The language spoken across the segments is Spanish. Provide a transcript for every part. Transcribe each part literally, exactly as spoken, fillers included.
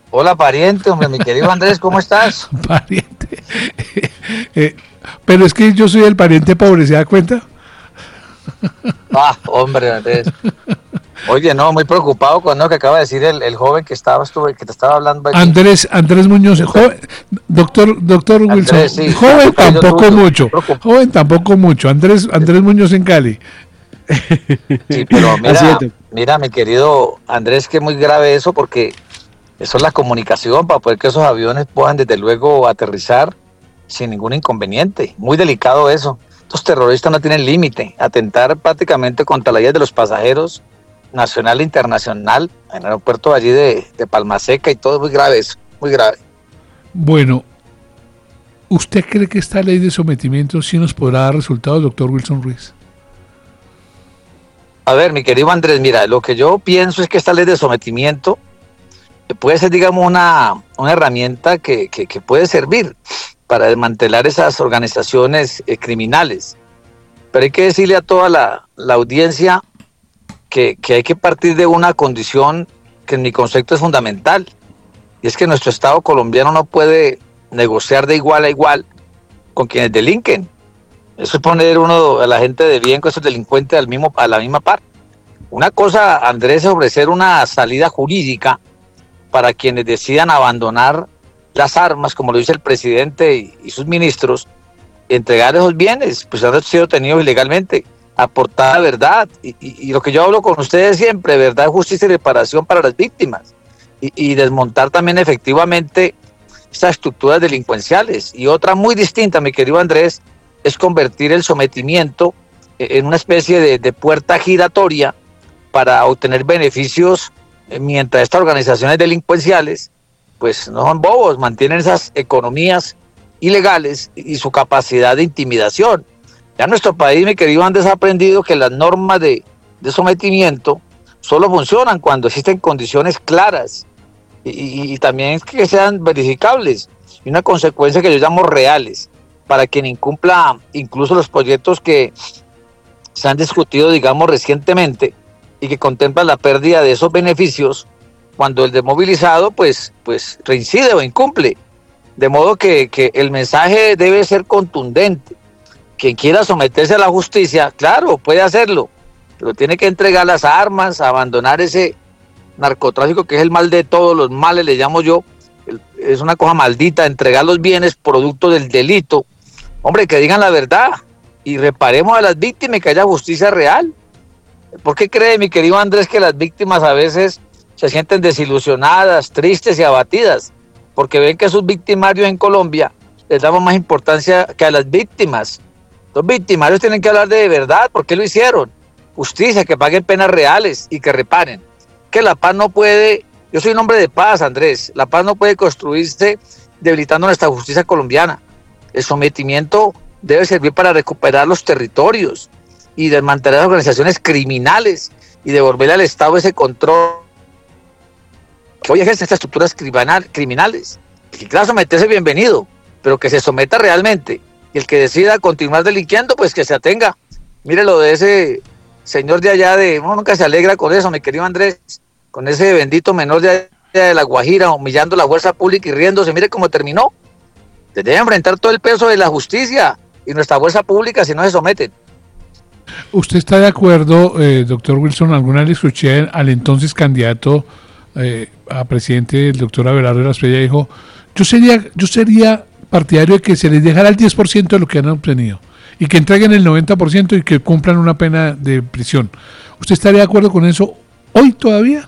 Hola, pariente, hombre, mi querido Andrés, ¿cómo estás? Pariente. Eh, pero es que yo soy el pariente pobre, ¿se da cuenta? Ah, hombre, Andrés. Oye, no, muy preocupado con lo que acaba de decir el, el joven que estaba, estuve, que te estaba hablando allí. Andrés, Andrés Muñoz, joven, doctor, doctor Wilson, Andrés, sí, joven tanto cariño tampoco tuyo. mucho, Preocup- joven tampoco mucho, Andrés, Andrés Muñoz en Cali. Sí, pero Así es, mira, doc- mira, mi querido Andrés, que es muy grave eso, porque eso es la comunicación para poder que esos aviones puedan desde luego aterrizar sin ningún inconveniente. Muy delicado eso. Estos terroristas no tienen límite. Atentar prácticamente contra la vida de los pasajeros nacional e internacional en el aeropuerto allí de, de Palma Seca y todo es muy grave eso, muy grave. Bueno, ¿usted cree que esta ley de sometimiento sí nos podrá dar resultados, doctor Wilson Ruiz? A ver, mi querido Andrés, mira, lo que yo pienso es que esta ley de sometimiento puede ser, digamos, una, una herramienta que, que, que puede servir para desmantelar esas organizaciones eh, criminales. Pero hay que decirle a toda la, la audiencia que, que hay que partir de una condición que en mi concepto es fundamental, y es que nuestro Estado colombiano no puede negociar de igual a igual con quienes delinquen. Eso es poner uno a la gente de bien con esos delincuentes al mismo, a la misma par. Una cosa, Andrés, es ofrecer una salida jurídica para quienes decidan abandonar las armas, como lo dice el presidente y, y sus ministros, y entregar esos bienes, pues han sido tenidos ilegalmente, aportar la verdad, y, y, y lo que yo hablo con ustedes siempre, verdad, justicia y reparación para las víctimas, y, y desmontar también efectivamente estas estructuras delincuenciales. Y otra muy distinta, mi querido Andrés, es convertir el sometimiento en una especie de, de puerta giratoria para obtener beneficios, eh, mientras estas organizaciones delincuenciales pues no son bobos, mantienen esas economías ilegales y su capacidad de intimidación. Ya nuestro país, mi querido Andrés, ha aprendido que las normas de, de sometimiento solo funcionan cuando existen condiciones claras y, y, y también que sean verificables, y una consecuencia que yo llamo reales, para quien incumpla incluso los proyectos que se han discutido, digamos, recientemente, y que contemplan la pérdida de esos beneficios cuando el desmovilizado pues, pues reincide o incumple. De modo que, que el mensaje debe ser contundente. Quien quiera someterse a la justicia, claro, puede hacerlo, pero tiene que entregar las armas, abandonar ese narcotráfico que es el mal de todos los males, le llamo yo. Es una cosa maldita, entregar los bienes producto del delito. Hombre, que digan la verdad y reparemos a las víctimas y que haya justicia real. ¿Por qué cree, mi querido Andrés, que las víctimas a veces se sienten desilusionadas, tristes y abatidas? Porque ven que a sus victimarios en Colombia les damos más importancia que a las víctimas. Los victimarios tienen que hablar de verdad, ¿por qué lo hicieron? Justicia, que paguen penas reales y que reparen. Que la paz no puede, yo soy un hombre de paz, Andrés, la paz no puede construirse debilitando nuestra justicia colombiana. El sometimiento debe servir para recuperar los territorios y desmantelar las organizaciones criminales y devolverle al Estado ese control que hoy ejercen estas estructuras criminales. El que quiera someterse, bienvenido, pero que se someta realmente. Y el que decida continuar delinquiendo, pues que se atenga. Mire lo de ese señor de allá, de uno nunca se alegra con eso, mi querido Andrés, con ese bendito menor de allá de La Guajira, humillando la fuerza pública y riéndose. Mire cómo terminó. Se debe enfrentar todo el peso de la justicia y nuestra fuerza pública si no se someten. ¿Usted está de acuerdo, eh, doctor Wilson? Alguna vez le escuché al entonces candidato eh, a presidente, el doctor Abelardo Estrella, dijo, yo sería, yo sería partidario de que se les dejara el diez por ciento de lo que han obtenido y que entreguen el noventa por ciento y que cumplan una pena de prisión. ¿Usted estaría de acuerdo con eso hoy todavía?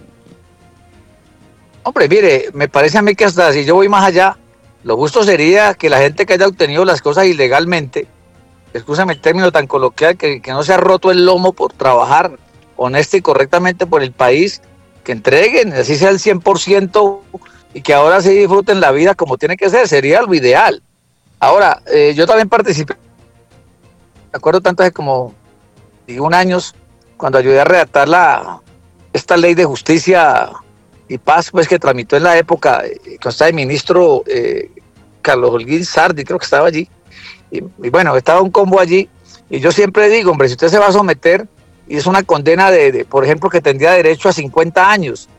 Hombre, mire, me parece a mí que hasta si yo voy más allá, lo justo sería que la gente que haya obtenido las cosas ilegalmente, excúsame el término tan coloquial, que, que no se ha roto el lomo por trabajar honesta y correctamente por el país, que entreguen, así sea el cien por ciento, y que ahora sí disfruten la vida como tiene que ser, sería lo ideal. Ahora, eh, yo también participé, me acuerdo tanto hace como veintiún años, cuando ayudé a redactar la, esta ley de justicia y paz, pues que tramitó en la época, eh, cuando estaba el ministro eh, Carlos Holguín Sardi, creo que estaba allí, y, y bueno, estaba un combo allí, y yo siempre digo, hombre, si usted se va a someter, y es una condena de, de por ejemplo, que tendría derecho a cincuenta años,